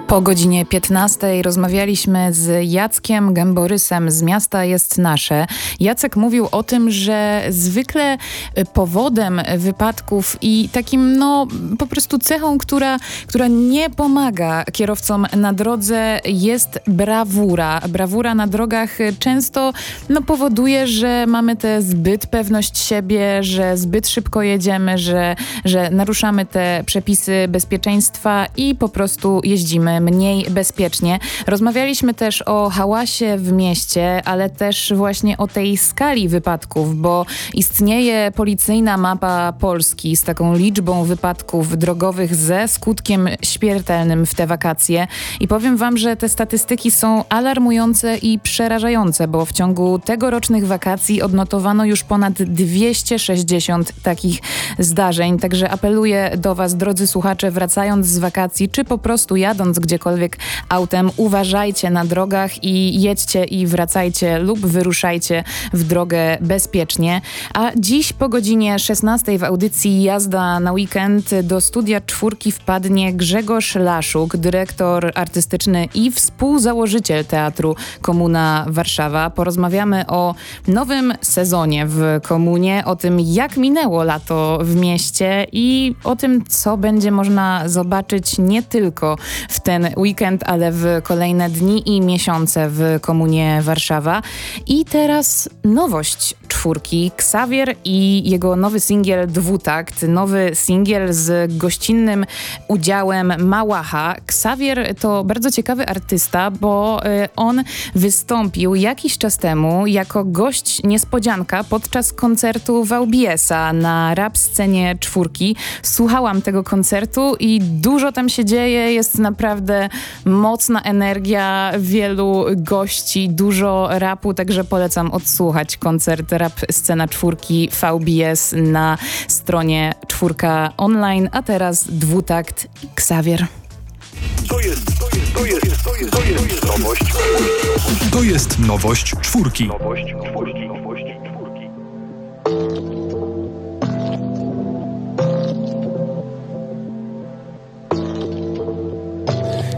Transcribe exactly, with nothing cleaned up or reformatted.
Po godzinie piętnastej rozmawialiśmy z Jackiem Gęborysem z Miasta Jest Nasze. Jacek mówił o tym, że zwykle powodem wypadków i takim no po prostu cechą, która, która nie pomaga kierowcom na drodze, jest brawura. Brawura na drogach często no, powoduje, że mamy tę zbyt pewność siebie, że zbyt szybko jedziemy, że, że naruszamy te przepisy bezpieczeństwa i po prostu jeździmy mniej bezpiecznie. Rozmawialiśmy też o hałasie w mieście, ale też właśnie o tej skali wypadków, bo istnieje policyjna mapa Polski z taką liczbą wypadków drogowych ze skutkiem śmiertelnym w te wakacje i powiem wam, że te statystyki są alarmujące i przerażające, bo w ciągu tegorocznych wakacji odnotowano już ponad dwieście sześćdziesiąt takich zdarzeń, także apeluję do was, drodzy słuchacze, wracając z wakacji, czy po prostu jadąc gdziekolwiek autem, uważajcie na drogach i jedźcie i wracajcie lub wyruszajcie w drogę bezpiecznie. A dziś po godzinie szesnastej w audycji Jazda na weekend do studia Czwórki wpadnie Grzegorz Laszuk, dyrektor artystyczny i współzałożyciel Teatru Komuna Warszawa. Porozmawiamy o nowym sezonie w Komunie, o tym, jak minęło lato w mieście i o tym, co będzie można zobaczyć nie tylko w ten weekend, ale w kolejne dni i miesiące w Komunie Warszawa. I teraz nowość Czwórki. Ksawier i jego nowy singiel Dwutakt. Nowy singiel z gościnnym udziałem Małacha. Ksawier to bardzo ciekawy artysta, bo y, on wystąpił jakiś czas temu jako gość niespodzianka podczas koncertu V B S-a na rap scenie Czwórki. Słuchałam tego koncertu i dużo tam się dzieje. Jest naprawdę mocna energia, wielu gości, dużo rapu, także polecam odsłuchać koncert Rap Scena Czwórki V B S na stronie Czwórka Online, a teraz Dwutakt i Ksawier. To jest, to jest, to jest, to jest, to jest nowość. To jest nowość Czwórki. Nowość Czwórki. Nowość Czwórki.